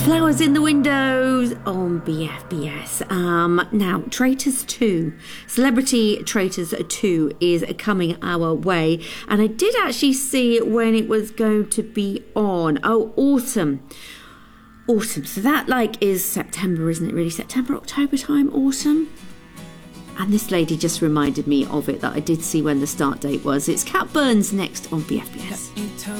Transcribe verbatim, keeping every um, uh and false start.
Flowers in the Windows on B F B S. Um, now, Traitors two, Celebrity Traitors two is coming our way. And I did actually see when it was going to be on. Oh, autumn. Autumn. So that like is September, isn't it really? September, October time, autumn. And this lady just reminded me of it that I did see when the start date was. It's Cat Burns next on B F B S.